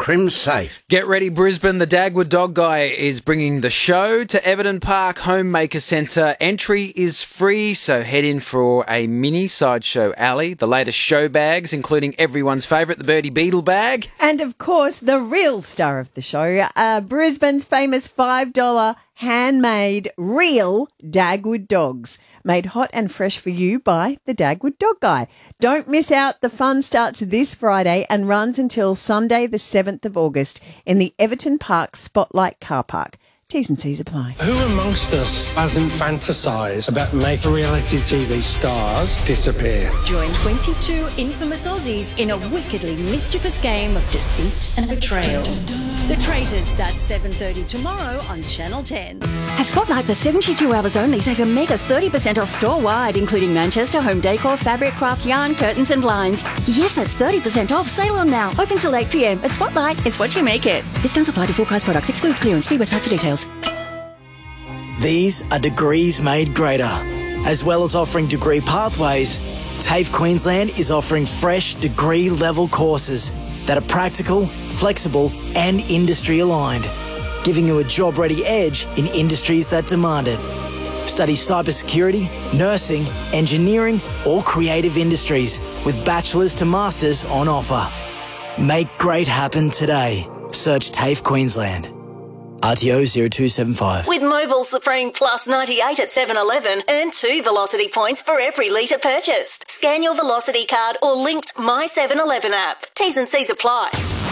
CrimSafe. Get ready, Brisbane. The Dagwood Dog Guy is bringing the show to Everton Park Homemaker Centre. Entry is free, so head in for a mini sideshow alley. The latest show bags, including everyone's favourite, the Birdie Beetle bag. And, of course, the real star of the show, Brisbane's famous $5 handmade real Dagwood dogs, made hot and fresh for you by the Dagwood Dog Guy. Don't miss out. The fun starts this Friday and runs until Sunday the 7th of August in the Everton Park Spotlight Car Park. T's and C's apply. Who amongst us hasn't fantasised about making reality TV stars disappear? Join 22 infamous Aussies in a wickedly mischievous game of deceit and betrayal. The Traitors starts 7:30 tomorrow on Channel 10. At Spotlight for 72 hours only, save a mega 30% off store-wide, including Manchester, home decor, fabric, craft, yarn, curtains and blinds. Yes, that's 30% off. Sale on now. Open till 8 p.m. At Spotlight, it's what you make it. Discounts apply to full price products. Excludes clearance. See website for details. These are degrees made greater. As well as offering degree pathways, TAFE Queensland is offering fresh degree-level courses that are practical, flexible and industry-aligned, giving you a job-ready edge in industries that demand it. Study cybersecurity, nursing, engineering or creative industries with bachelor's to master's on offer. Make great happen today. Search TAFE Queensland. RTO 0275. With Mobile Supreme Plus 98 at 7-Eleven, earn 2 Velocity points for every litre purchased. Scan your Velocity card or linked My 7-Eleven app. T's and C's apply.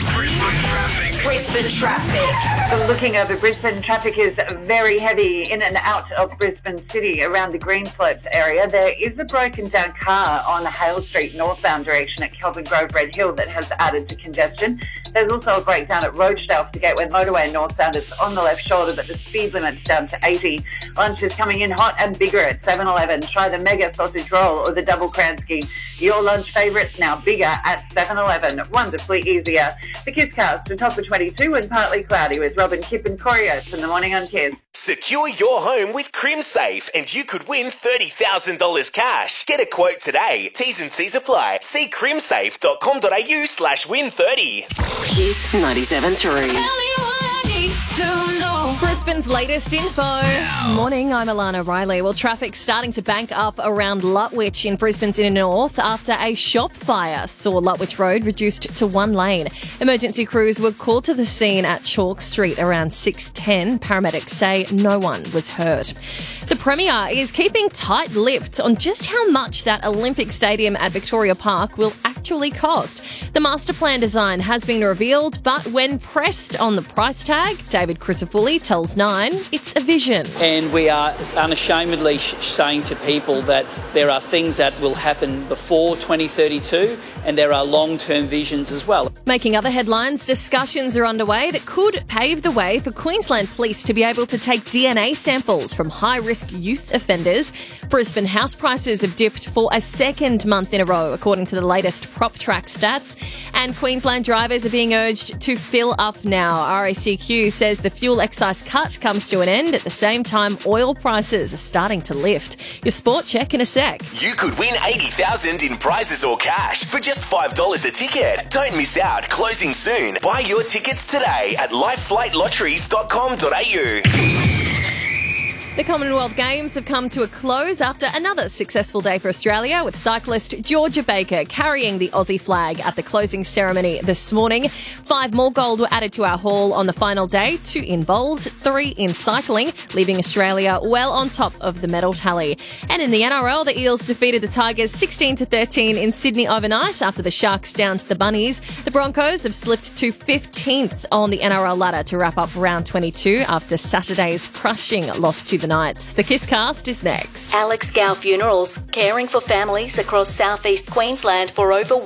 Brisbane traffic. Looking over Brisbane, traffic is very heavy in and out of Brisbane City around the Green Slopes area. There is a broken down car on Hale Street northbound direction at Kelvin Grove Red Hill that has added to congestion. There's also a breakdown at Rochedale for the Gateway Motorway northbound. It's on the left shoulder, but the speed limit's down to 80. Lunch is coming in hot and bigger at 7-Eleven. Try the Mega Sausage Roll or the Double Kransky. Your lunch favourites now bigger at 7-Eleven. Wonderfully easier. The Kisscast atop the 22 and partly cloudy with Robin, Kip and Corios in the morning on Kiss. Secure your home with CrimSafe and you could win $30,000 cash. Get a quote today. T's and C's apply. See crimsafe.com.au/win30. Kiss 97.3. Brisbane's latest info. Morning, I'm Alana Riley. Well, traffic's starting to bank up around Lutwyche in Brisbane's inner north after a shop fire saw Lutwyche Road reduced to one lane. Emergency crews were called to the scene at Chalk Street around 6:10. Paramedics say no one was hurt. The Premier is keeping tight-lipped on just how much that Olympic Stadium at Victoria Park will actually cost. The master plan design has been revealed, but when pressed on the price tag, David Crisafulli tells Nine it's a vision. And we are unashamedly saying to people that there are things that will happen before 2032 and there are long-term visions as well. Making other headlines, discussions are underway that could pave the way for Queensland Police to be able to take DNA samples from high-risk youth offenders. Brisbane house prices have dipped for a second month in a row, according to the latest PropTrack stats. And Queensland drivers are being urged to fill up now. RACQ says the fuel excise cut comes to an end. At the same time, oil prices are starting to lift. Your sport check in a sec. You could win $80,000 in prizes or cash for just $5 a ticket. Don't miss out. Closing soon. Buy your tickets today at lifeflightlotteries.com.au. The Commonwealth Games have come to a close after another successful day for Australia, with cyclist Georgia Baker carrying the Aussie flag at the closing ceremony this morning. 5 more gold were added to our haul on the final day, 2 in bowls, 3 in cycling, leaving Australia well on top of the medal tally. And in the NRL, the Eels defeated the Tigers 16-13 in Sydney overnight after the Sharks downed the Bunnies. The Broncos have slipped to 15th on the NRL ladder to wrap up round 22 after Saturday's crushing loss to the Knights. The Kisscast is next. Alex Gow Funerals, caring for families across southeast Queensland for over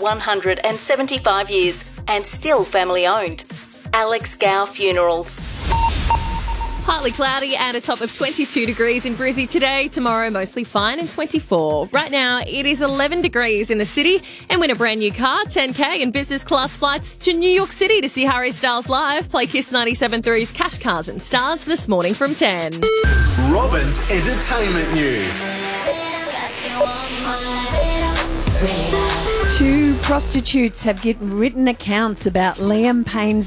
175 years and still family owned. Alex Gow Funerals. Partly cloudy and a top of 22 degrees in Brizzy today. Tomorrow, mostly fine and 24. Right now, it is 11 degrees in the city. And win a brand new car, 10K and business class flights to New York City to see Harry Styles live. Play Kiss 97.3's Cash Cars and Stars this morning from 10. Robin's Entertainment News. 2 prostitutes have written accounts about Liam Payne's